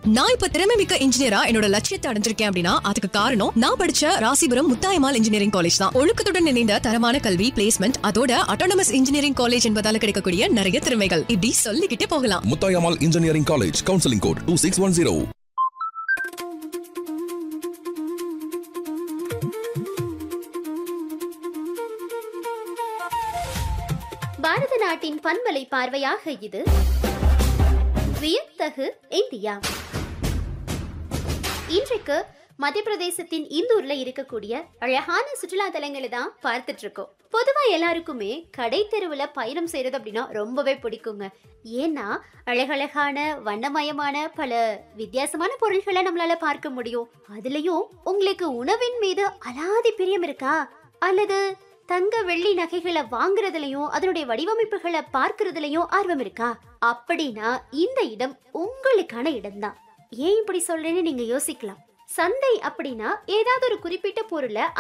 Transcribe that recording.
நான் இப்ப திறமை மிக்க இன்ஜினியரா என்னோட லட்சியத்தை அடைஞ்சிருக்கேன் அப்படின்னா அதுக்கு காரணம் நான் படிச்ச ராசிபுரம் முத்தாயம்மாள் இன்ஜினியரிங் காலேஜ் தான். ஒழுக்கத்துடன் இணைந்த தரமான கல்வி, பிளேஸ்மெண்ட், அதோட அட்டானமஸ் இன்ஜினியரிங் காலேஜ் என்பதால கிடைக்கக்கூடிய நிறைய திறமைகள் இப்படி சொல்லிக்கிட்டே போகலாம். Muthayammal engineering college, counselling code 2610. பாரத நாட்டின் பண்பலை பார்வையாக இது வியத்தகு இந்தியா. இன்றைக்கு மத்திய பிரதேசத்தின் இந்தூர்ல இருக்கக்கூடிய அழகான சுற்றுலா தலங்களை தான் பார்த்துட்டு இருக்கோம். பொதுவா எல்லாருக்குமே கடை தெருவுல பயணம் செய்யறது அப்படின்னா ரொம்பவே பிடிக்குங்க. ஏன்னா அழகழகான வண்ணமயமான பல வித்தியாசமான பொருள்களை நம்மளால பார்க்க முடியும். அதுலயும் உங்களுக்கு உணவின் மீது அலாதி பிரியம் இருக்கா, அல்லது தங்க வெள்ளி நகைகளை வாங்குறதுலயும் அதனுடைய வடிவமைப்புகளை பார்க்கறதுலயும் ஆர்வம் இருக்கா? அப்படின்னா இந்த இடம் உங்களுக்கான இடம் தான். ஏன் இப்படி சொல்றேன்னு நீங்க யோசிக்கலாம். சந்தை அப்படின்னா ஏதாவது ஒரு குறிப்பிட்ட பொருளை